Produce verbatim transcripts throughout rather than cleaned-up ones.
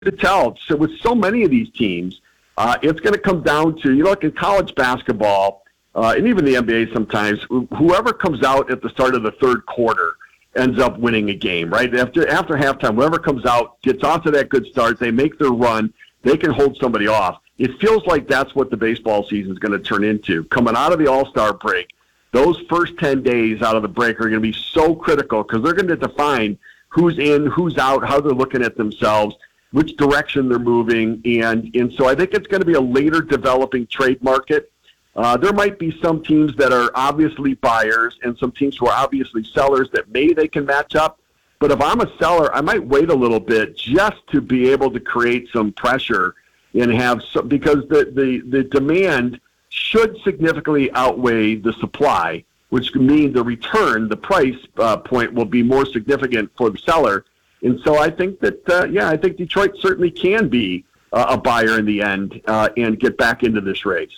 to tell. So with so many of these teams, uh, it's going to come down to, you look in college basketball, uh, and even the N B A sometimes, whoever comes out at the start of the third quarter ends up winning a game, right? After after halftime, whoever comes out gets off to that good start, they make their run, they can hold somebody off. It feels like that's what the baseball season is going to turn into. Coming out of the All-Star break, those first ten days out of the break are going to be so critical because they're going to define who's in, who's out, how they're looking at themselves, which direction they're moving. And, and so I think it's going to be a later developing trade market. Uh, there might be some teams that are obviously buyers and some teams who are obviously sellers that maybe they can match up. But if I'm a seller, I might wait a little bit just to be able to create some pressure and have some, because the, the, the demand should significantly outweigh the supply, which could mean the return, the price uh, point will be more significant for the seller. And so I think that, uh, yeah, I think Detroit certainly can be uh, a buyer in the end uh, and get back into this race.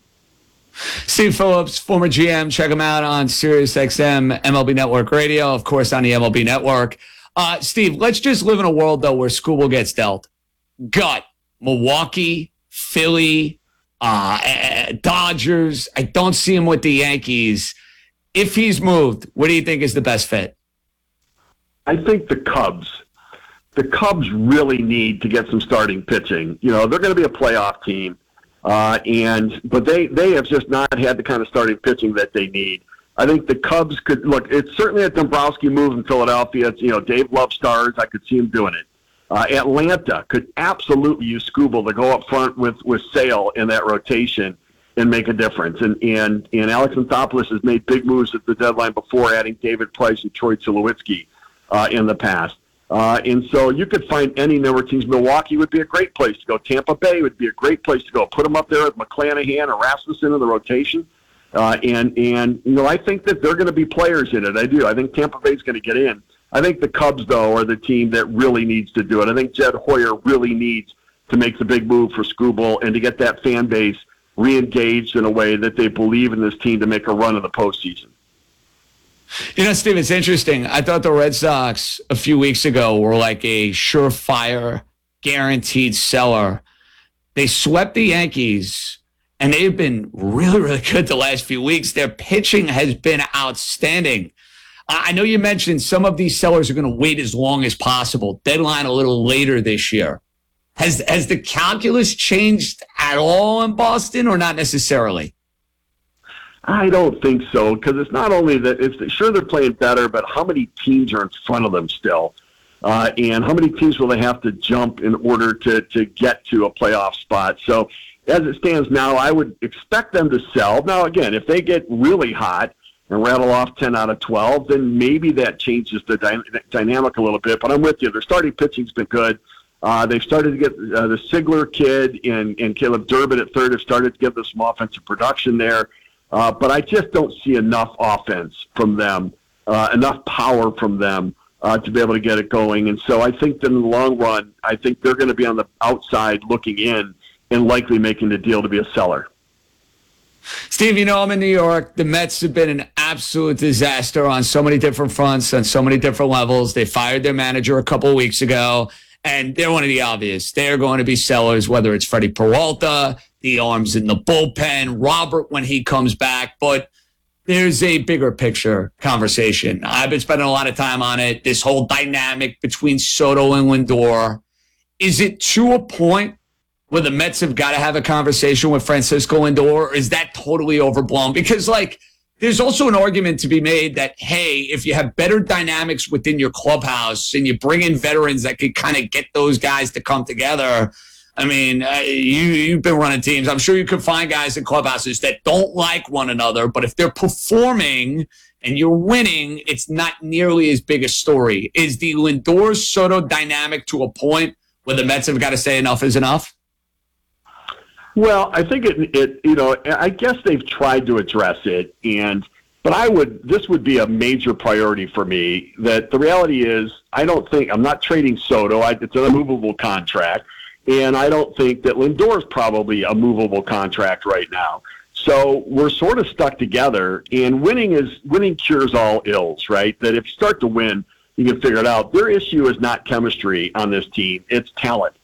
Steve Phillips, former G M. Check him out on SiriusXM, M L B Network Radio, of course, on the M L B Network. Uh, Steve, let's just live in a world, though, where Skubal gets dealt. Gut. Milwaukee, Philly, uh, Dodgers. I don't see him with the Yankees. If he's moved, what do you think is the best fit? I think the Cubs. The Cubs really need to get some starting pitching. You know, they're going to be a playoff team, uh, and but they, they have just not had the kind of starting pitching that they need. I think the Cubs could, look, it's certainly a Dombrowski move in Philadelphia. It's, you know, Dave Love stars. I could see him doing it. Uh, Atlanta could absolutely use Skubal to go up front with, with Sale in that rotation and make a difference. And, and, and Alex Anthopoulos has made big moves at the deadline before, adding David Price and Troy Tulowitzki uh, in the past. Uh, and so you could find any number of teams. Milwaukee would be a great place to go. Tampa Bay would be a great place to go. Put them up there with McClanahan or Rasmussen in the rotation. Uh, and, and, you know, I think that they're going to be players in it. I do. I think Tampa Bay's going to get in. I think the Cubs, though, are the team that really needs to do it. I think Jed Hoyer really needs to make the big move for Skubal and to get that fan base re-engaged in a way that they believe in this team to make a run in the postseason. You know, Steve, it's interesting. I thought the Red Sox a few weeks ago were like a surefire, guaranteed seller. They swept the Yankees, and they've been really, really good the last few weeks. Their pitching has been outstanding. I know you mentioned some of these sellers are going to wait as long as possible, deadline a little later this year. Has has the calculus changed at all in Boston or not necessarily? I don't think so, because it's not only that, it's sure they're playing better, but how many teams are in front of them still? Uh, and how many teams will they have to jump in order to, to get to a playoff spot? So as it stands now, I would expect them to sell. Now, again, if they get really hot and rattle off ten out of twelve, then maybe that changes the dy- dynamic a little bit. But I'm with you. Their starting pitching's been good. Uh, they've started to get uh, the Sigler kid and, and Caleb Durbin at third have started to give them some offensive production there. Uh, but I just don't see enough offense from them, uh, enough power from them uh, to be able to get it going. And so I think that in the long run, I think they're going to be on the outside looking in and likely making the deal to be a seller. Steve, you know I'm in New York. The Mets have been an absolute disaster on so many different fronts, on so many different levels. They fired their manager a couple of weeks ago, and they're one of the obvious. They're going to be sellers, whether it's Freddie Peralta, the arms in the bullpen, Robert when he comes back. But there's a bigger picture conversation. I've been spending a lot of time on it, this whole dynamic between Soto and Lindor. Is it to a point where the Mets have got to have a conversation with Francisco Lindor, or is that totally overblown? Because, like, there's also an argument to be made that, hey, if you have better dynamics within your clubhouse and you bring in veterans that could kind of get those guys to come together, I mean, uh, you, you've been running teams. I'm sure you could find guys in clubhouses that don't like one another, but if they're performing and you're winning, it's not nearly as big a story. Is the Lindor-Soto dynamic to a point where the Mets have got to say enough is enough? Well, I think it, it, you know, I guess they've tried to address it, and but I would, this would be a major priority for me. That the reality is, I don't think I'm not trading Soto. I, it's an immovable contract, and I don't think that Lindor is probably a movable contract right now. So we're sort of stuck together, and winning is winning cures all ills, right? That if you start to win, you can figure it out. Their issue is not chemistry on this team; it's talent.